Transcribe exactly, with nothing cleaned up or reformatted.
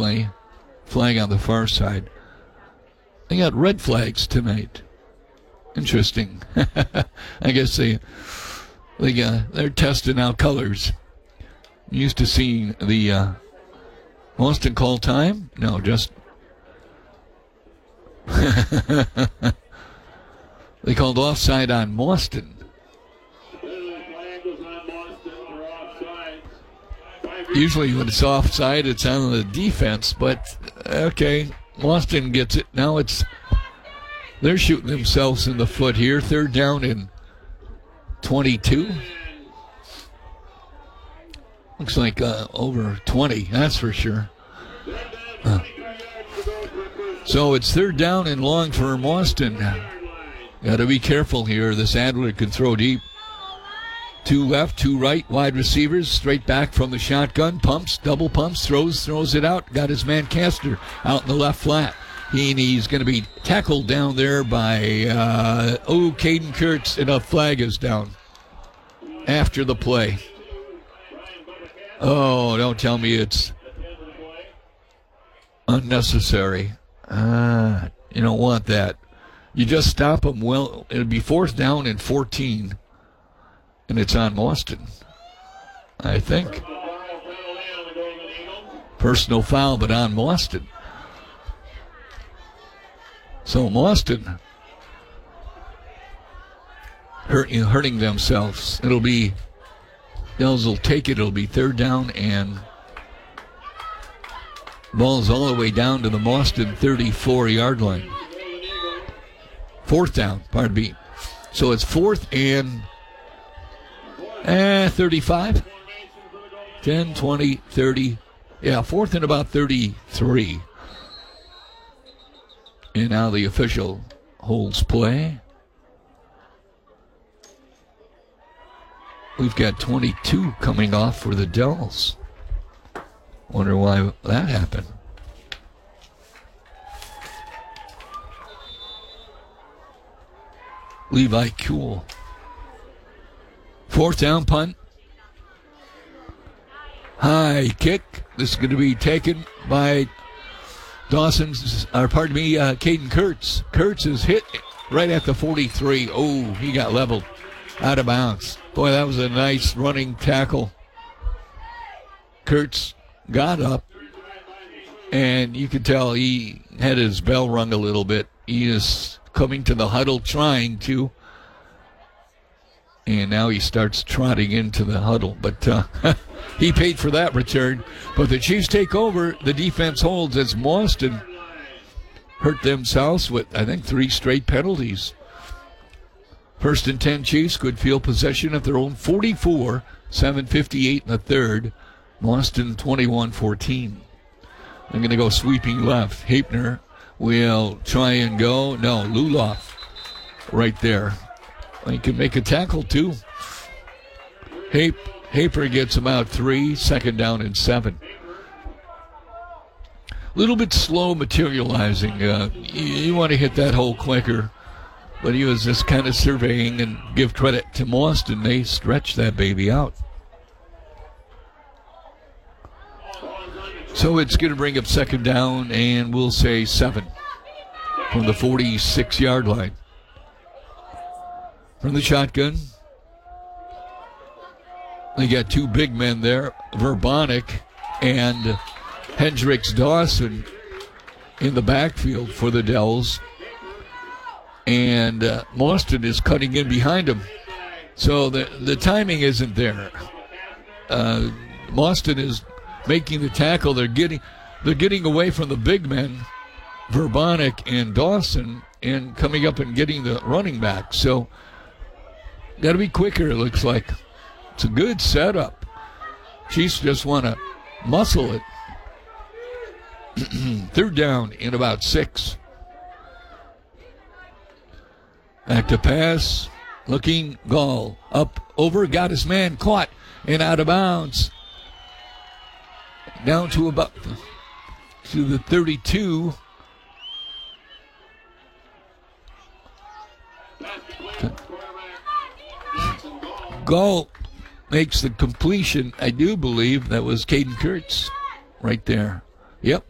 play. Flag on the far side. They got red flags tonight. Interesting. I guess they, they uh, they're testing out colors. Used to seeing the uh, Boston call time. No, just they called offside on Boston. Usually when it's offside, it's on the defense, but okay, Boston gets it. Now it's they're shooting themselves in the foot here. Third down and twenty-two. Looks like uh, over twenty, that's for sure. Uh. So it's third down and long for Boston. Got to be careful here. This Adler can throw deep. Two left, two right, wide receivers, straight back from the shotgun, pumps, double pumps, throws, throws it out. Got his man Castor out in the left flat. He, he's going to be tackled down there by, uh, oh, Caden Kurtz, and a flag is down after the play. Oh, don't tell me it's unnecessary. Ah, you don't want that. You just stop him. Well, it'll be fourth down and fourteen. And it's on Boston, I think. Personal foul, but on Boston. So Boston hurt, hurting themselves. It'll be, Dells will take it. It'll be third down, and ball's all the way down to the Boston thirty-four-yard line. Fourth down, pardon me. So it's fourth and Eh, thirty-five. ten, twenty, thirty. Yeah, fourth and about thirty-three. And now the official holds play. We've got twenty-two coming off for the Dells. Wonder why that happened. Levi Kuhl. Fourth down punt. High kick. This is going to be taken by Dawson's, or pardon me, uh, Caden Kurtz. Kurtz is hit right at the forty-three. Oh, he got leveled out of bounds. Boy, that was a nice running tackle. Kurtz got up, and you could tell he had his bell rung a little bit. He is coming to the huddle trying to. And now he starts trotting into the huddle. But uh, he paid for that return. But the Chiefs take over. The defense holds as Boston hurt themselves with, I think, three straight penalties. First and ten Chiefs, good field possession at their own forty-four. seven fifty-eight in the third. Boston twenty-one fourteen. I'm going to go sweeping left. Hapner will try and go. No, Luloff right there. He can make a tackle, too. Hape, Haper gets about three, second down and seven. A little bit slow materializing. Uh, you, you want to hit that hole quicker. But he was just kind of surveying, and give credit to Boston. They stretched that baby out. So it's going to bring up second down, and we'll say seven from the forty-six-yard line. From the shotgun, they got two big men there, Verbonik and Hendricks Dawson in the backfield for the Dells. And uh, Boston is cutting in behind him. So the, the timing isn't there. Uh, Boston is making the tackle. They're getting, they're getting away from the big men, Verbonik and Dawson, and coming up and getting the running back. So got to be quicker, it looks like. It's a good setup. Chiefs just want to muscle it. Third down in about six. Back to pass. Looking, Gall. Up, over, got his man caught and out of bounds. Down to about to the thirty-two. Gall makes the completion. I do believe that was Caden Kurtz right there. Yep,